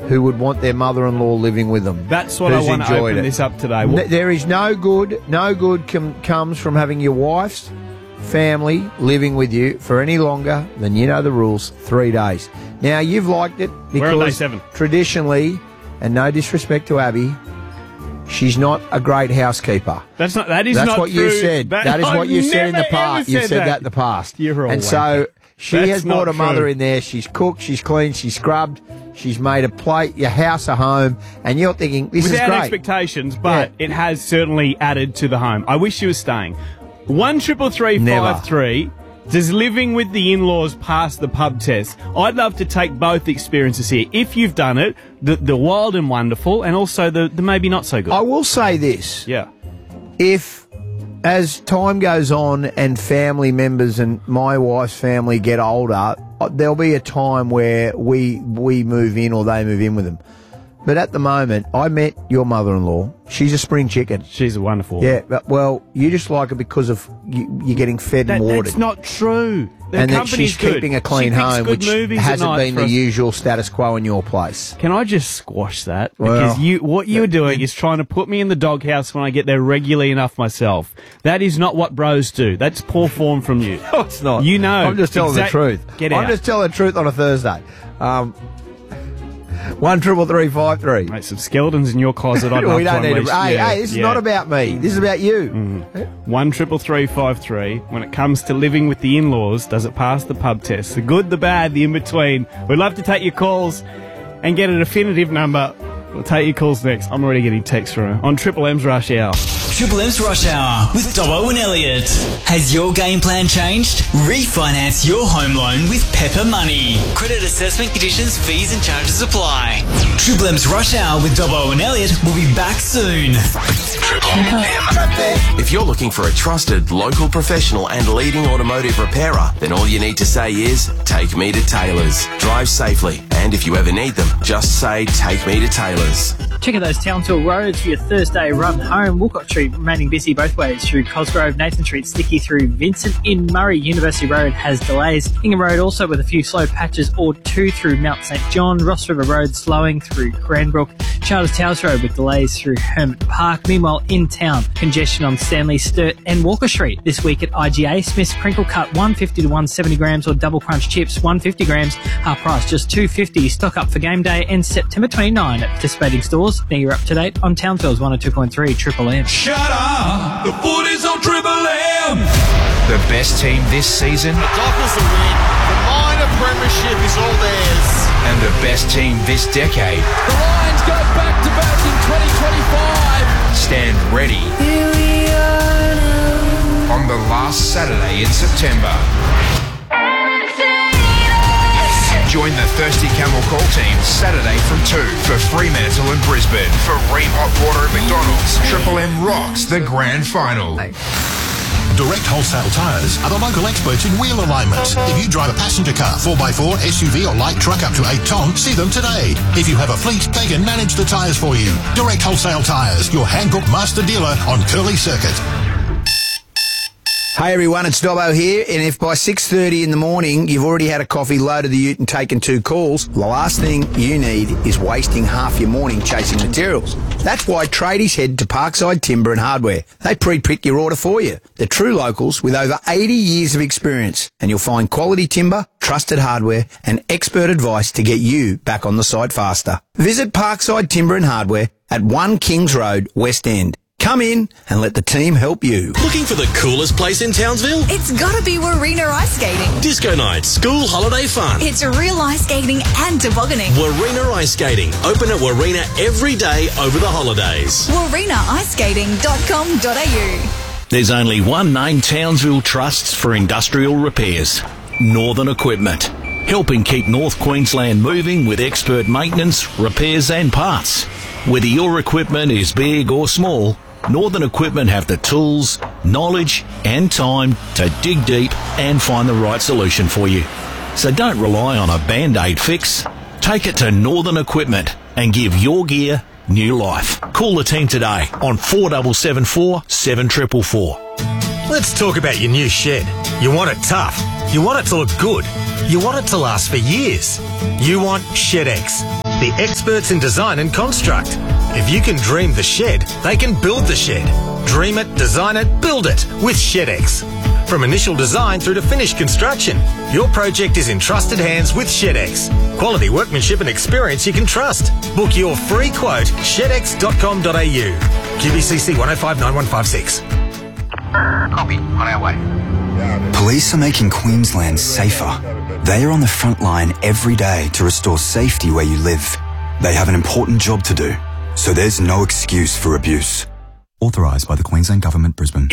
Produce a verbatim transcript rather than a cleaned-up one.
who would want their mother-in-law living with them. That's what I want to open it. this up today. N- there is no good, no good com- comes from having your wife's family living with you for any longer than, you know the rules, three days. Now, you've liked it because We're on day seven. Traditionally, and no disrespect to Abby, she's not a great housekeeper. That's not. That is That's not what true. you said. That, that is what I've you said in the never, past. ever You said said that. that in the past. You're a and wanker. so she That's has brought not a mother true. in there. She's cooked. She's cleaned. She's scrubbed. She's made a plate. Your house a home, and you're thinking this Without is great. expectations, but Yeah. it has certainly added to the home. I wish she was staying. One triple three five three. Does living with the in-laws pass the pub test? I'd love to take both experiences here. If you've done it, the the wild and wonderful, and also the, the maybe not so good. I will say this. Yeah. If, as time goes on and family members and my wife's family get older, there'll be a time where we we move in or they move in with them. But at the moment, I met your mother-in-law. She's a spring chicken. She's a wonderful. Yeah, but, well, you just like her because of you, you're getting fed That, and watered. that's not true. The and that company's she's good. keeping a clean She picks home, good which movies at hasn't night been for the us. usual status quo in your place. Can I just squash that? Well, because you, what you're doing is trying to put me in the doghouse when I get there regularly enough myself. That is not what bros do. That's poor form from you. No, it's not. You know. I'm just telling exact- the truth. Get I'm out. just telling the truth on a Thursday. Um, one triple three five three. Mate, some skeletons in your closet. I'd love we don't to need unleash. to. Hey, Yeah, hey, this is yeah. not about me. This is about you. One triple three five three. When it comes to living with the in-laws, does it pass the pub test? The good, the bad, the in-between. We'd love to take your calls and get a definitive number. We'll take your calls next. I'm already getting texts from her on Triple M's Rush Hour. Triple M's Rush Hour with Dobbo and Elliot. Has your game plan changed? Refinance your home loan with Pepper Money. Credit assessment conditions, fees and charges apply. Triple M's Rush Hour with Dobbo and Elliot will be back soon. Triple M. If you're looking for a trusted local professional and leading automotive repairer, then all you need to say is, take me to Taylor's. Drive safely, and if you ever need them, just say, take me to Taylor's. Check out those Townsville roads for your Thursday run home. Walcott Street remaining busy both ways through Cosgrove, Nathan Street sticky through Vincent in Murray. University Road has delays. Ingham Road also with a few slow patches or two through Mount St John. Ross River Road slowing through Cranbrook. Charles Towers Road with delays through Hermit Park. Meanwhile, in town, congestion on Stanley, Sturt and Walker Street. This week at I G A, Smith's Crinkle Cut one fifty to one seventy grams or Double Crunch Chips one fifty grams. Half price just two fifty. Stock up for game day and September twenty-ninth at participating stores. Now you're up to date on Townsville's one oh two point three Triple M. Shut up! The footy's on Triple M! The best team this season The Dockers will win. The minor premiership is all theirs. and the best team this decade. The Lions go back to back in twenty twenty-five. Stand ready on the last Saturday in September. Join the Thirsty Camel Call team Saturday from two for Fremantle and Brisbane. For Ream Hot Water at McDonald's, Triple M rocks the grand final. Direct Wholesale Tyres are the local experts in wheel alignment. If you drive a passenger car, four by four, S U V or light truck up to eight tonne, see them today. If you have a fleet, they can manage the tyres for you. Direct Wholesale Tyres, your handbook master dealer on Curly Circuit. Hey everyone, it's Dobbo here, and if by six thirty in the morning you've already had a coffee, loaded the ute and taken two calls, the last thing you need is wasting half your morning chasing materials. That's why tradies head to Parkside Timber and Hardware. They pre-pick your order for you. They're true locals with over eighty years of experience, and you'll find quality timber, trusted hardware and expert advice to get you back on the site faster. Visit Parkside Timber and Hardware at one Kings Road, West End. Come in and let the team help you. Looking for the coolest place in Townsville? It's gotta be Warina Ice Skating. Disco night, school holiday fun. It's real ice skating and tobogganing. Warina Ice Skating. Open at Warina every day over the holidays. warina ice skating dot com dot a u. There's only one name Townsville trusts for industrial repairs. Northern Equipment. Helping keep North Queensland moving with expert maintenance, repairs and parts. Whether your equipment is big or small, Northern Equipment have the tools, knowledge and time to dig deep and find the right solution for you. So don't rely on a Band-Aid fix. Take it to Northern Equipment and give your gear new life. Call the team today on four seven seven four, seven four four four. Let's talk about your new shed. You want it tough. You want it to look good. You want it to last for years. You want ShedX. the experts in design and construct. If you can dream the shed, they can build the shed. Dream it, design it, build it with ShedX. From initial design through to finished construction, your project is in trusted hands with ShedX. Quality workmanship and experience you can trust. Book your free quote, shed x dot com dot a u. Q B C C one oh five nine one five six. Copy, on our way. Police are making Queensland safer. They are on the front line every day to restore safety where you live. They have an important job to do, so there's no excuse for abuse. Authorised by the Queensland Government, Brisbane.